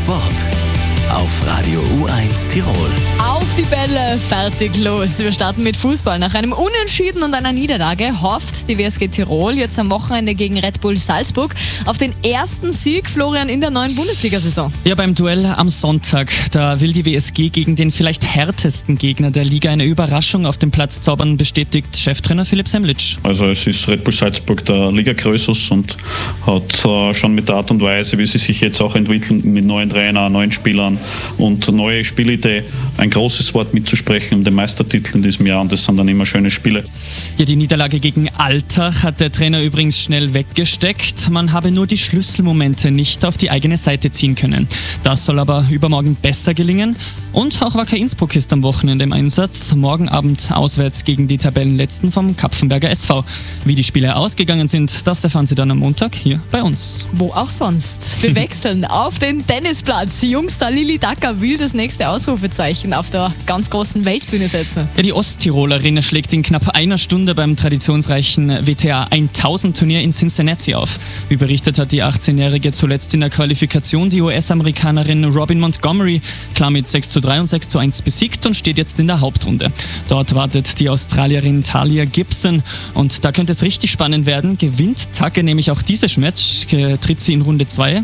Sport auf Radio U1 Tirol. Auf die Bälle, fertig, los. Wir starten mit Fußball. Nach einem Unentschieden und einer Niederlage hofft die WSG Tirol jetzt am Wochenende gegen Red Bull Salzburg auf den ersten Sieg, Florian, in der neuen Bundesliga-Saison. Ja, beim Duell am Sonntag, da will die WSG gegen den vielleicht härtesten Gegner der Liga eine Überraschung auf dem Platz zaubern, bestätigt Cheftrainer Philipp Semlitsch. Also es ist Red Bull Salzburg der Liga-Größers und hat schon mit der Art und Weise, wie sie sich jetzt auch entwickeln, mit neuen Trainern, neuen Spielern und neue Spielidee, ein großes Wort mitzusprechen um den Meistertitel in diesem Jahr, und das sind dann immer schöne Spiele. Ja, die Niederlage gegen Altach hat der Trainer übrigens schnell weggesteckt. Man habe nur die Schlüsselmomente nicht auf die eigene Seite ziehen können. Das soll aber übermorgen besser gelingen. Und auch Wacker Innsbruck ist am Wochenende im Einsatz. Morgen Abend auswärts gegen die Tabellenletzten vom Kapfenberger SV. Wie die Spiele ausgegangen sind, das erfahren Sie dann am Montag hier bei uns. Wo auch sonst. Wir wechseln auf den Tennisplatz. Jungstar Lilly Dacker will das nächste Ausrufezeichen auf der ganz großen Weltbühne setzen. Ja, die Osttirolerin schlägt in knapp einer Stunde beim traditionsreichen WTA 1000 Turnier in Cincinnati auf. Wie berichtet hat die 18-Jährige zuletzt in der Qualifikation die US-Amerikanerin Robin Montgomery klar mit 6:3 und 6:1 besiegt und steht jetzt in der Hauptrunde. Dort wartet die Australierin Talia Gibson und da könnte es richtig spannend werden. Gewinnt Tacke nämlich auch dieses Match, trifft sie in Runde 2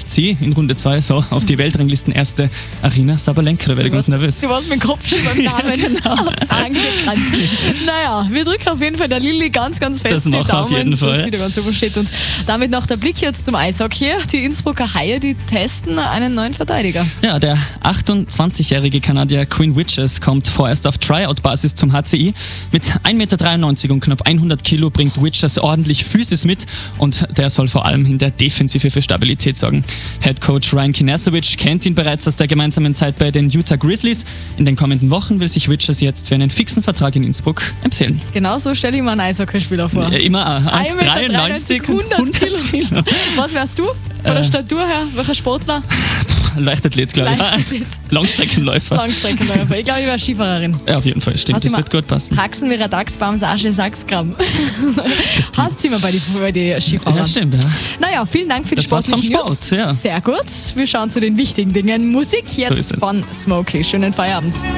so auf die Weltranglisten erste Arina Sabalenka. Da werde ich ganz nervös. Du warst mit dem Kopf schon beim Namen angekannt. Naja, wir drücken auf jeden Fall der Lilly ganz, ganz fest die Daumen, auf jeden Fall, dass sie da ganz oben steht. Und damit noch der Blick jetzt zum Eishockey. Die Innsbrucker Haie, die testen einen neuen Verteidiger. Ja, der 28-jährige Kanadier Quinn Witches kommt vorerst auf Tryout-Basis zum HCI. Mit 1,93 Meter und knapp 100 Kilo bringt Witches ordentlich Physis mit und der soll vor allem in der Defensive für Stabilität sorgen. Headcoach Ryan Kinasewicz kennt ihn bereits aus der gemeinsamen Zeit bei den Utah Grizzlies. In den kommenden Wochen will sich Witches jetzt für einen fixen Vertrag in Innsbruck empfehlen. Genau so stelle ich mir einen Eishockeyspieler vor. Ja, immer 1,93 und 100 Kilo. Was wärst du? Von der Statur her? Welcher Sportler? Leichtathlet, glaube ich. Langstreckenläufer. Ich glaube, ich wäre Skifahrerin. Ja, auf jeden Fall. Stimmt, das wird gut passen. Haxen wie ein Dachsbaum, Sasche, Sachsgramm. Hast du immer bei den Skifahrern. Ja, stimmt. Ja. Naja, vielen Dank für die sportlichen News. Ja. Sehr gut. Wir schauen zu den wichtigen Dingen. Musik jetzt so von Smokey. Schönen Feierabend.